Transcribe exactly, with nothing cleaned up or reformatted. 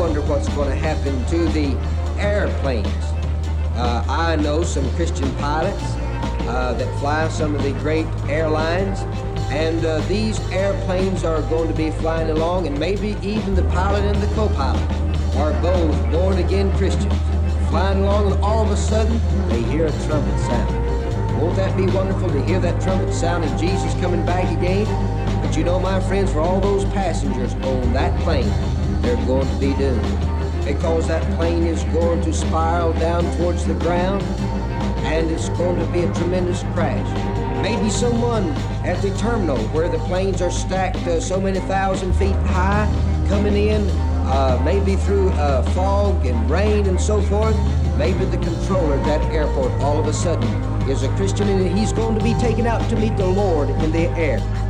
wonder what's going to happen to the airplanes. Uh, I know some Christian pilots uh, that fly some of the great airlines, and uh, these airplanes are going to be flying along, and maybe even the pilot and the co-pilot are both born-again Christians, flying along, and all of a sudden they hear a trumpet sound. Won't that be wonderful to hear that trumpet sound and Jesus coming back again? But you know, my friends, for all those passengers on that plane, they're going to be doomed, because that plane is going to spiral down towards the ground, and it's going to be a tremendous crash. Maybe someone at the terminal where the planes are stacked uh, so many thousand feet high, coming in, uh, maybe through uh, fog and rain and so forth, maybe the controller at that airport all of a sudden is a Christian, and he's going to be taken out to meet the Lord in the air.